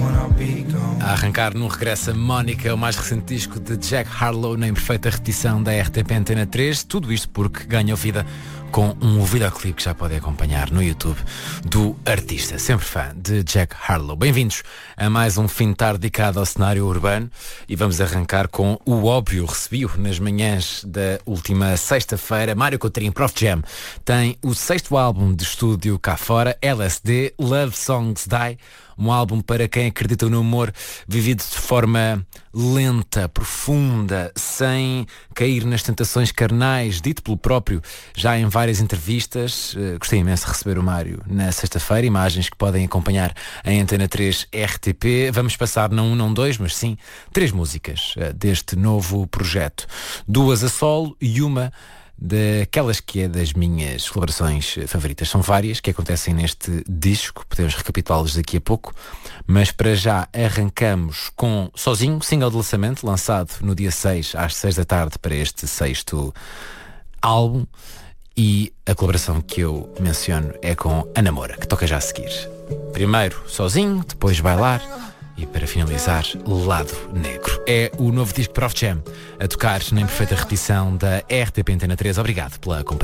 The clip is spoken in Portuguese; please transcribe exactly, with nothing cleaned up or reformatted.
A arrancar no Regresso a Mónica, o mais recente disco de Jack Harlow na imperfeita repetição da R T P Antena três. Tudo isto porque ganhou vida com um videoclipe que já podem acompanhar no YouTube do artista, sempre fã de Jack Harlow. Bem-vindos a mais um fim de tarde dedicado ao cenário urbano e vamos arrancar com o óbvio. Recebi-o nas manhãs da última sexta-feira. Mário Coutrinho, Prof Jam, tem o sexto álbum de estúdio cá fora, L S D, Love Songs Die. Um álbum para quem acredita no amor vivido de forma lenta, profunda, sem cair nas tentações carnais, dito pelo próprio já em várias entrevistas. Uh, gostei imenso de receber o Mário na sexta-feira, imagens que podem acompanhar em Antena três R T P. Vamos passar não um, não dois, mas sim três músicas uh, deste novo projeto. Duas a solo e uma daquelas que é das minhas colaborações favoritas. São várias que acontecem neste disco, podemos recapitulá-los daqui a pouco, mas para já arrancamos com Sozinho, single de lançamento, lançado no dia seis às seis da tarde para este sexto álbum, e a colaboração que eu menciono é com a Namora, que toca já a seguir. Primeiro Sozinho, depois Bailar e, para finalizar, Lado Negro. É o novo disco de Prof Jam a tocar na imperfeita repetição da R T P Antena três. Obrigado pela companhia.